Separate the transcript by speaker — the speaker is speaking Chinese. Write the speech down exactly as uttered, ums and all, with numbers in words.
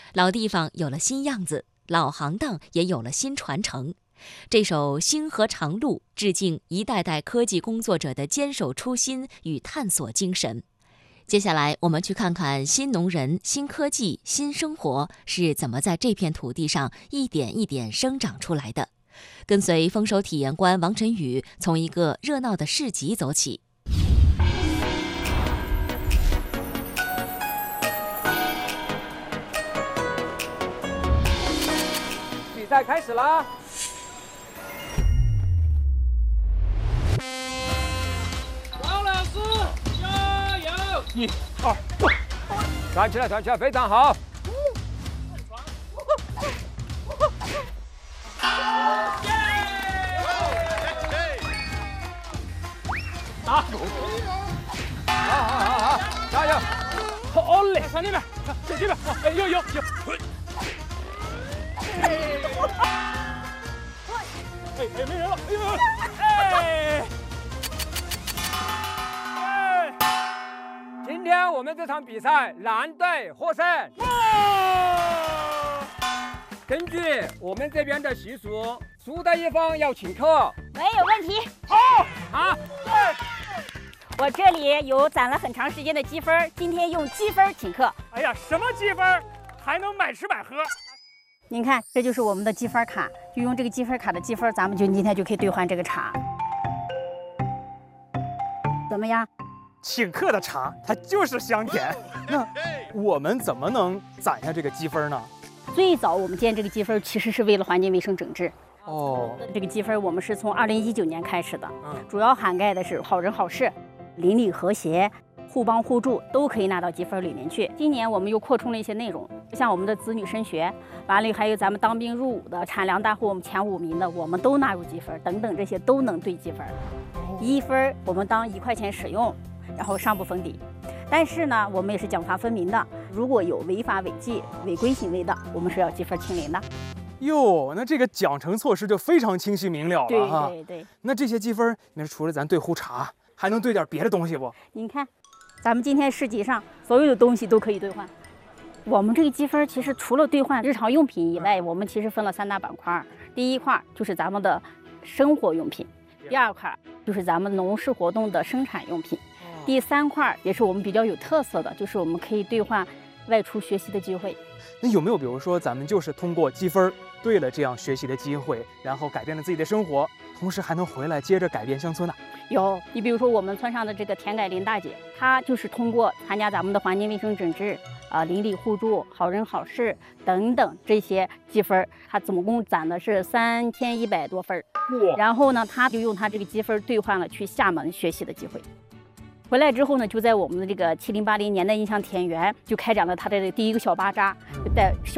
Speaker 1: 老地方有了新样子，老行当也有了新传承。这首《星河长路》致敬一代代科技工作者的坚守初心与探索精神。接下来，我们去看看新农人、新科技、新生活是怎么在这片土地上一点一点生长出来的。跟随丰收体验官王晨宇，从一个热闹的市集走起。
Speaker 2: 比赛开始啦！王老师，加油！一、二、站起来，站起来，非常好。打！好好好好，加油！好嘞，往那边，这这边，哎，有有有。哎哎，没人了！哎呦，哎！哎！今天我们这场比赛，蓝队获胜。根据我们这边的习俗，输的一方要请客。
Speaker 3: 没有问题。
Speaker 2: 好，啊，对。
Speaker 3: 我这里有攒了很长时间的积分，今天用积分请客。
Speaker 2: 哎呀，什么积分？还能买吃买喝？
Speaker 3: 您看，这就是我们的积分卡，就用这个积分卡的积分，咱们就今天就可以兑换这个茶。怎么样？
Speaker 4: 请客的茶它就是香甜。那我们怎么能攒下这个积分呢？
Speaker 3: 最早我们建这个积分其实是为了环境卫生整治。
Speaker 4: 哦，
Speaker 3: 这个积分我们是从二零一九年开始的，
Speaker 4: 嗯，
Speaker 3: 主要涵盖的是好人好事、邻里和谐、互帮互助，都可以纳到积分里面去。今年我们又扩充了一些内容，像我们的子女升学，完了还有咱们当兵入伍的、产粮大户我们前五名的，我们都纳入积分，等等这些都能兑积分。一分我们当一块钱使用，然后上不封顶。但是呢，我们也是奖罚分明的，如果有违法违纪、违规行为的，我们是要积分清零的。
Speaker 4: 哟，那这个奖惩措施就非常清晰明了了哈。
Speaker 3: 对对对。
Speaker 4: 那这些积分，你说除了咱兑壶茶，还能兑点别的东西不？
Speaker 3: 您看，咱们今天市集上所有的东西都可以兑换。我们这个积分其实除了兑换日常用品以外，我们其实分了三大板块。第一块就是咱们的生活用品，第二块就是咱们农事活动的生产用品，第三块也是我们比较有特色的，就是我们可以兑换外出学习的机会。
Speaker 4: 那有没有比如说咱们就是通过积分兑了这样学习的机会，然后改变了自己的生活，同时还能回来接着改变乡村呢？
Speaker 3: 有，你比如说我们村上的这个田改林大姐，她就是通过参加咱们的环境卫生整治、啊、呃、邻里互助、好人好事等等这些积分，她总共攒的是三千一百多分。然后呢，她就用她这个积分兑换了去厦门学习的机会。回来之后呢，就在我们的这个七零八零年代印象田园就开展了他的第一个小巴扎，在